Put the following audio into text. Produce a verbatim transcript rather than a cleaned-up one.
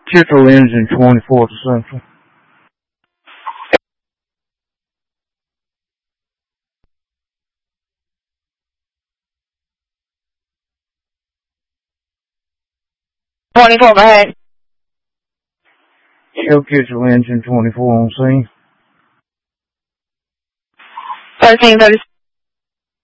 Petrol engine twenty-four to Central. twenty-four, go ahead. Shell Kitchell engine twenty-four on scene. thirteen thirty.